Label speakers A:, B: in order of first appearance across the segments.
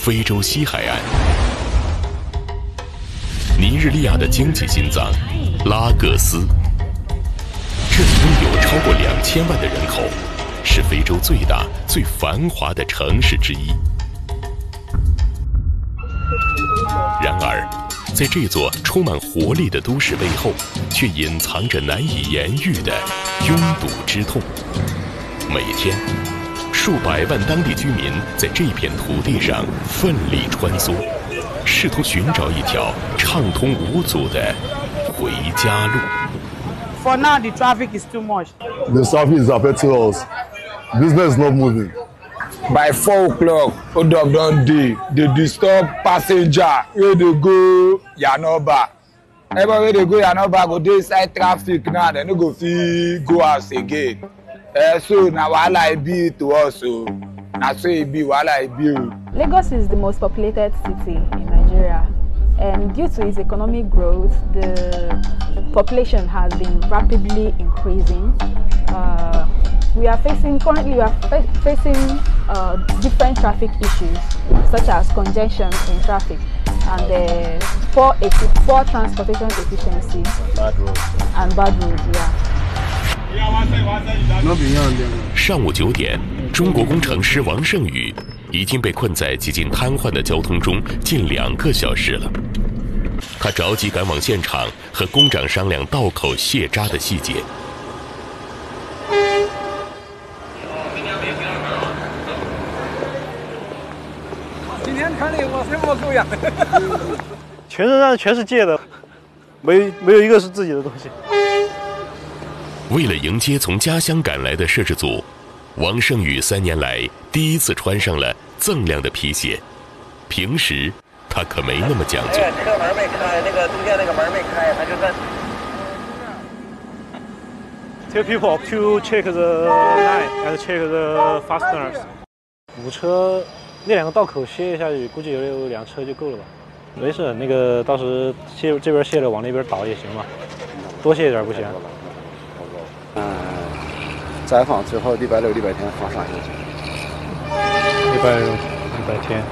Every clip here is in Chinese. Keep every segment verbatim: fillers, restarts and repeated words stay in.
A: 非洲西海岸。尼日利亚的经济心脏拉各斯，这里拥有超过两千万的人口，是非洲最大最繁华的城市之一。然而在这座充满活力的都市背后，却隐藏着难以言喻的拥堵之痛。每天数百万当地居民在这片土地上奋力穿梭，试图寻找一条畅通无阻的回家路。
B: For now, the traffic is too much.
C: The traffic is affecting us. Business is not moving.
D: By four o'clock, hold up don dey. They disturb passenger wey dey go Yanoba. Everybody wey dey go Yanoba go dey inside traffic now. They no go fit go house again. Uh, so na wahala e be to us o. Na so e be wahala e be o.
E: Lagos is the most populated city in Nigeria, and due to its economic growth, the population has been rapidly increasing. Uh, we are facing currently we are fa facing uh, different traffic issues, such as congestion in traffic and uh, poor, poor transportation efficiency,
C: bad roads.
E: and bad roads. Yeah.
A: 上午九点，中国工程师王胜宇已经被困在几近瘫痪的交通中近两个小时了。他着急赶往现场，和工长商量道口卸渣的细节。
F: 今天看的我什么狗样？
G: 全身上全是借的，没没有一个是自己的东西。
A: 为了迎接从家乡赶来的摄制组，王胜宇三年来第一次穿上了锃亮的皮鞋。平时他可没那么讲究。
F: 车门没开，那个中间那个门没开，他就在。
G: Tell people to check the line and check the fasteners。五车那两个道口卸下去，估计有两车就够了吧？没事，那个到时卸这边卸了，往那边倒也行嘛，多卸一点不行。
H: 嗯，再放最后礼拜六、礼拜天放上下去。
G: 礼拜六、礼拜天。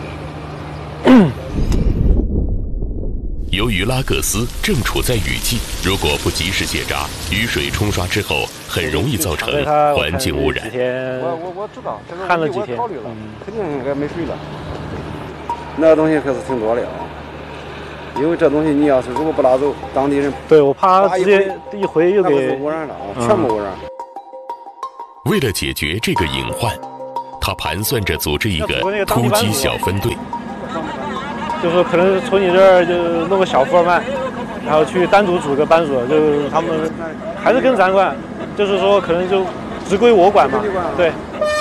A: 由于拉各斯正处在雨季，如果不及时卸渣，雨水冲刷之后，很容易造成环境污染。
H: 我我我知道，
G: 看了几天，
H: 嗯，肯定应该没水了。那东西可是挺多的啊。 因为这东西你要是如果不拿走，当地人
G: 对我怕直接一回又给
H: 污染了啊，全部污染。
A: 为了解决这个隐患，他盘算着组织一个突击小分队，
G: 就是可能从你这儿就弄个小副班，然后去单独组个班组，就是他们还是跟咱管，就是说可能就只归我管嘛，对。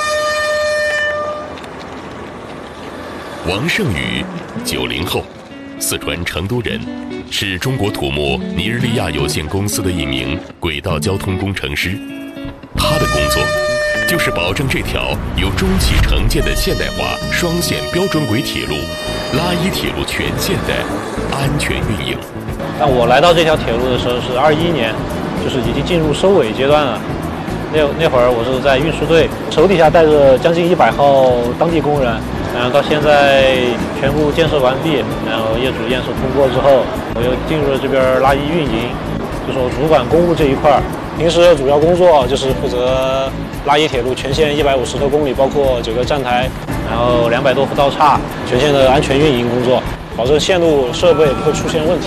A: 王胜宇，九零后。 四川成都人，是中国土木尼日利亚有限公司的一名轨道交通工程师。他的工作就是保证这条由中企承建的现代化双线标准轨铁路拉伊铁路全线的安全运营。
G: 但我来到这条铁路的时候是二一年，就是已经进入收尾阶段了。那那会儿我是在运输队，手底下带着将近一百号当地工人。 然后到现在全部建设完毕，然后业主验收通过之后，我又进入了这边拉伊运营，就是我主管公务这一块。平时主要工作就是负责拉伊铁路全线一百五十多公里，包括九个站台，然后两百多副道岔，全线的安全运营工作，保证线路设备不会出现问题。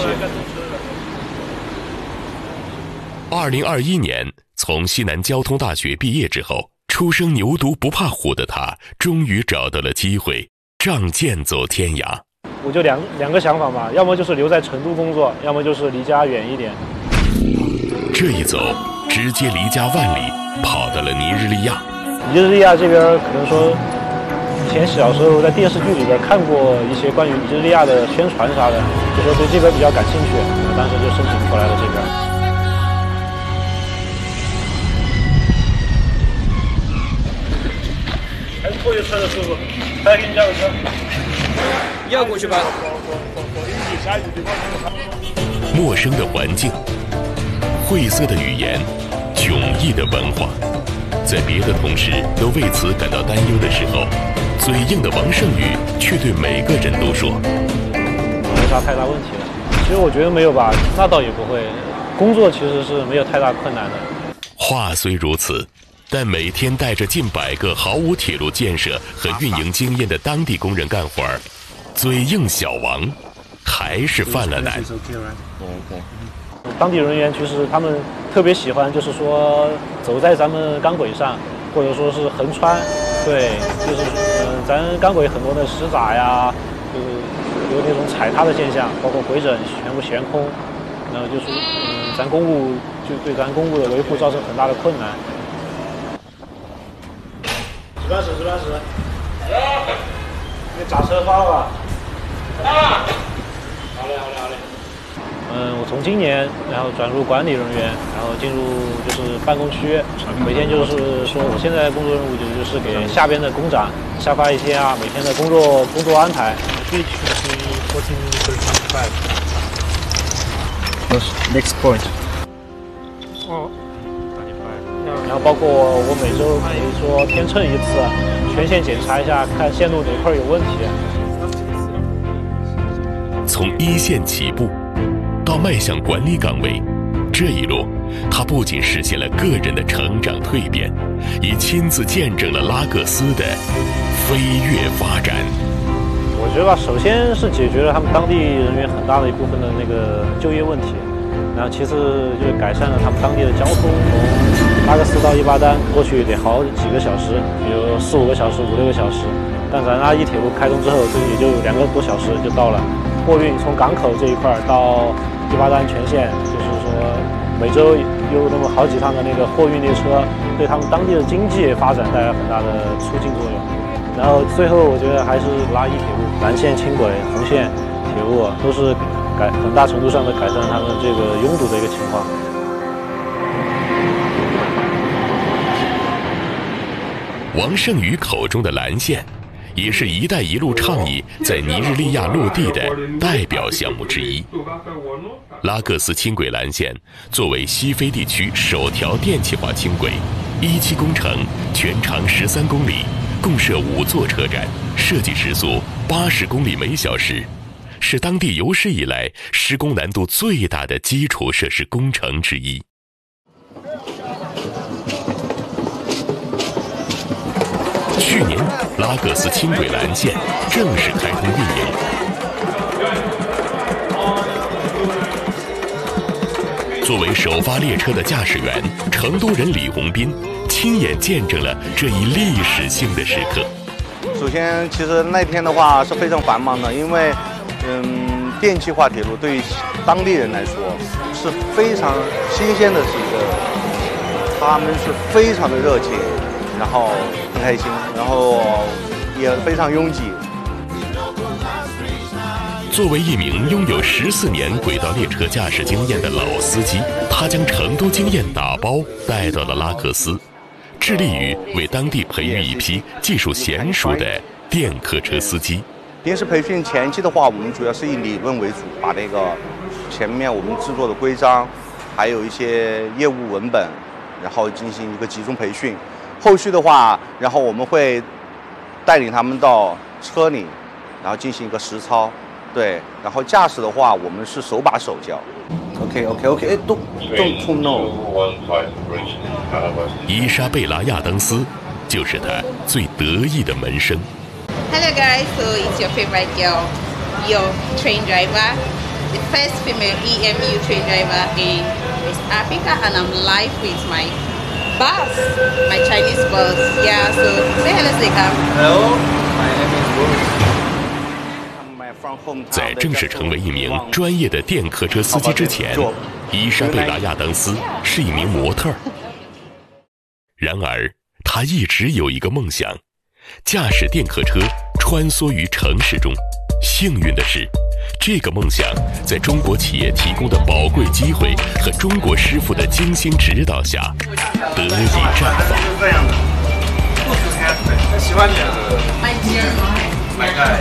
A: 二零二一年从西南交通大学毕业之后。 初生牛犊不怕虎的他，终于找到了机会，仗剑走天涯。
G: 我就两两个想法嘛，要么就是留在成都工作，要么就是离家远一点。
A: 这一走，直接离家万里，跑到了尼日利亚。
G: 尼日利亚这边可能说，以前小时候在电视剧里边看过一些关于尼日利亚的宣传啥的，就说对这边比较感兴趣，当时就申请过来了这边。 还是过去车的叔叔，来给你加个车。
F: 你要过去吧。
A: 陌生的环境，晦涩的语言，迥异的文化，在别的同事都为此感到担忧的时候， 嘴硬的王胜宇却对每个人都说：“
G: 没啥太大问题的。其实我觉得没有吧，那倒也不会。工作其实是没有太大困难的。”
A: 话虽如此，但每天带着近百个毫无铁路建设和运营经验的当地工人干活儿，嘴硬小王还是犯了难。
G: 当地人员其实他们特别喜欢，就是说走在咱们钢轨上，或者说是横穿，对，就是嗯、呃，咱钢轨很多的石闸呀，就是有那种踩踏的现象，包括回整全部悬空，然后就是嗯，咱公务就对咱公务的维护造成很大的困难。值班室，值班室，那闸车发了吧？啊，好嘞，好嘞，好嘞。嗯，我从今年然后转入管理人员，然后进入就是办公区，每天就是说我现在工作任务就是给下边的工长下发一些啊每天的工作工作安排。Next point。哦。然后包括我每周可以说天秤一次，全线检查一下，看线路哪块有问题。
A: 从一线起步到迈向管理岗位，这一路他不仅实现了个人的成长蜕变，也亲自见证了拉各斯的飞跃发展。
G: 我觉得吧，首先是解决了他们当地人员很大的一部分的那个就业问题，然后其次就是改善了他们当地的交通，从拉各斯到伊巴丹过去得好几个小时，比如四五个小时、五六个小时，但咱阿伊铁路开通之后，这也就两个多小时就到了。货运从港口这一块到伊巴丹全线，就是说每周有那么好几趟的那个货运列车，对他们当地的经济发展带来很大的促进作用。然后最后我觉得还是拉伊铁路、蓝线轻轨、红线铁路都是改很大程度上的改善他们这个拥堵的一个情况。
A: 王胜宇口中的蓝线，也是一带一路倡议在尼日利亚落地的代表项目之一。拉各斯轻轨蓝线作为西非地区首条电气化轻轨，一期工程全长十三公里，共设五座车站，设计时速八十公里每小时，是当地有史以来施工难度最大的基础设施工程之一。去年，拉各斯轻轨蓝线正式开通运营。作为首发列车的驾驶员，成都人李洪斌亲眼见证了这一历史性的时刻。
I: 首先，其实那天的话是非常繁忙的，因为，嗯，电气化铁路对于当地人来说是非常新鲜的是一个，他们是非常的热情。然后很开心，然后也非常拥挤。
A: 作为一名拥有十四年轨道列车驾驶经验的老司机，他将成都经验打包带到了拉各斯，致力于为当地培育一批技术娴熟的电客车司机。
I: 临时培训前期的话，我们主要是以理论为主，把那个前面我们制作的规章，还有一些业务文本，然后进行一个集中培训。后续的话，然后我们会带领他们到车里，然后进行一个实操，对，然后驾驶的话，我们是手把手教。OK OK OK， 哎，都都冲 no。
A: 伊莎贝拉亚当斯就是他最得意的门生。
J: Hello guys, so it's your favorite girl, your train driver, the first female E M U train driver in West Africa, and I'm live with my boss, my Chinese boss. Yeah, so say hello, Sekam.
F: Hello, my name is
I: Bruce.
A: 在正式成为一名专业的电客车司机之前，伊莎贝拉亚当斯是一名模特儿。然而，他一直有一个梦想，驾驶电客车穿梭于城市中。幸运的是，这个梦想在中国企业提供的宝贵机会和中国师傅的精心指导下，得以绽放。
F: 这样的，喜欢你啊！买盖。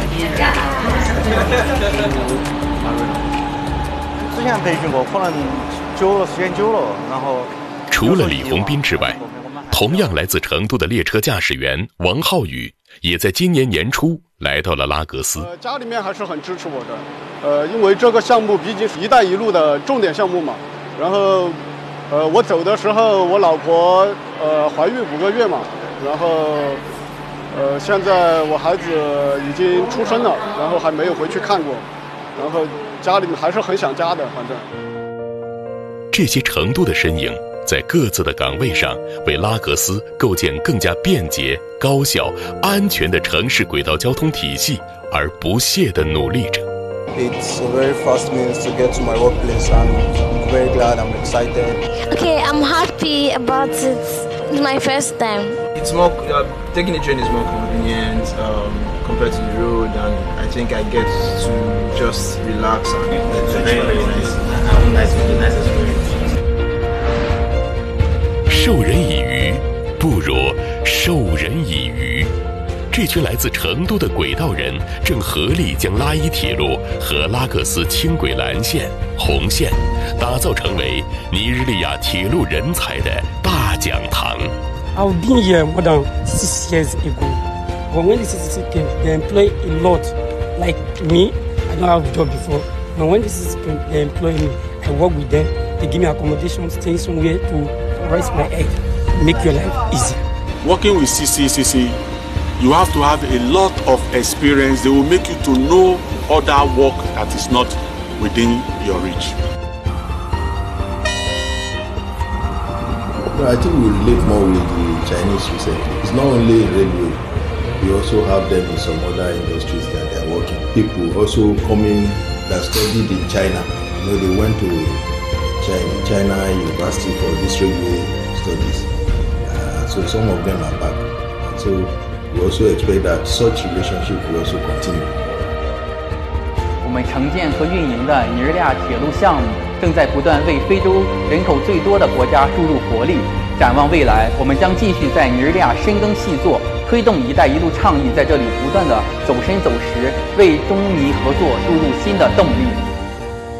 I: 之前培训过，可能久了，时间久了，然后。
A: 除了李洪斌之外，同样来自成都的列车驾驶员王浩宇也在今年年初来到了拉各斯。
K: 呃，家里面还是很支持我的，呃，因为这个项目毕竟是“一带一路”的重点项目嘛。然后，呃，我走的时候，我老婆呃怀孕五个月嘛，然后，呃，现在我孩子已经出生了，然后还没有回去看过，然后家里面还是很想家的，反正。
A: 这些成都的身影，在各自的岗位上，为拉各斯构建更加便捷、高效、安全的城市轨道交通体系而不懈地努力着。
L: It's a very fast means to get to my workplace, and I'm very glad. I'm excited.
M: Okay, I'm happy about it. It's my first time.
N: It's more uh, taking the train is more convenient um, compared to the road, and I think I get to just relax and it's very very nice. Have a nice, really nice experience.
A: 授人以鱼，不如授人以渔。这群来自成都的轨道人正合力将拉伊铁路和拉各斯轻轨蓝线、红线打造成为尼日利亚铁路人才的大讲堂。
O: I've been here more than six years ago. But when the C C C came, they employ a lot. Like me, I don't have a job before. But when the C C C came, they employ me. I work with them. They give me accommodation, stay somewhere to raise my egg, make your life easy.
P: Working with C C C C, you have to have a lot of experience. They will make you to know other work that is not within your reach.
Q: I think we relate more with the Chinese recently. It's not only railway, we also have them in some other industries that they are working. People also coming that studied in China. You know, they went to China, China University for this railway studies. Uh, so some of them are back. And so we also expect that such relationship will also continue.
R: 我们承建和运营的尼日利亚铁路项目正在不断为非洲人口最多的国家注入活力。展望未来，我们将继续在尼日利亚深耕细作，推动“一带一路”倡议在这里不断的走深走实，为中尼合作注入新的动力。